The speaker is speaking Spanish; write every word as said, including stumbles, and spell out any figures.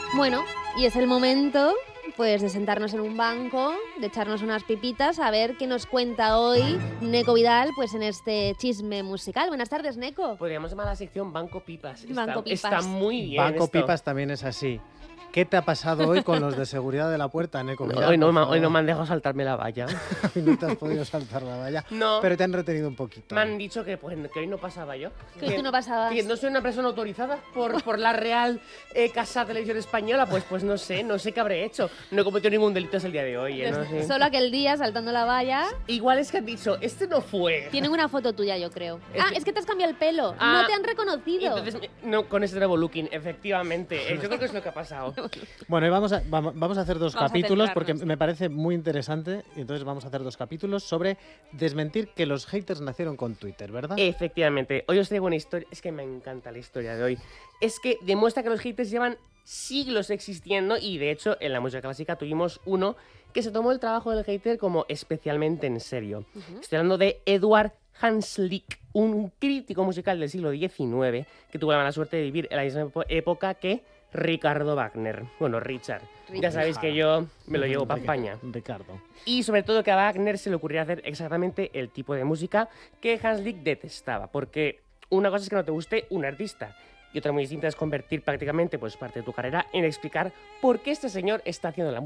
Bueno, y es el momento pues de sentarnos en un banco, de echarnos unas pipitas, a ver qué nos cuenta hoy Neco Vidal pues en este chisme musical. Buenas tardes, Neco. Podríamos llamar a la sección Banco Pipas. Banco está, Pipas. Está muy bien Banco esto. Pipas también es así. ¿Qué te ha pasado hoy con los de seguridad de la puerta, Neco? No, Vidal, hoy, no, por ma- favor? hoy no me han dejado saltarme la valla. Hoy no te has podido saltar la valla. No. Pero te han retenido un poquito. Me han dicho que, pues, que hoy no pasaba yo. Que tú no pasabas. Que no soy una persona autorizada por, por la Real eh, Casa Televisión Española. Pues, pues no sé, no sé qué habré hecho. No he cometido ningún delito hasta el día de hoy. ¿eh? No sé. Solo aquel día saltando la valla. Igual es que han dicho, este no fue. Tienen una foto tuya, yo creo. Es ah, que- es que te has cambiado el pelo. Ah, no te han reconocido. Entonces, me- no, con ese nuevo looking, efectivamente. Eh, yo creo que es lo que ha pasado. Bueno, y vamos a, vamos vamos a hacer dos Vamos a capítulos porque centrarnos. me parece muy interesante. Y entonces vamos a hacer dos capítulos sobre desmentir que los haters nacieron con Twitter, ¿verdad? Efectivamente. Hoy os traigo una historia. Es que me encanta la historia de hoy. Es que demuestra que los haters llevan siglos existiendo y de hecho en la música clásica tuvimos uno que se tomó el trabajo del hater como especialmente en serio. Estoy hablando de Eduard Hanslick, un crítico musical del siglo diecinueve que tuvo la mala suerte de vivir en la misma epo- época que Ricardo Wagner. Bueno, Richard. Ya Richard. sabéis que yo me lo llevo para Ric- España. Ricardo. Y sobre todo que a Wagner se le ocurría hacer exactamente el tipo de música que Hanslick detestaba. Porque una cosa es que no te guste un artista y otra muy distinta es convertir prácticamente pues, parte de tu carrera en explicar por qué este señor está haciendo la música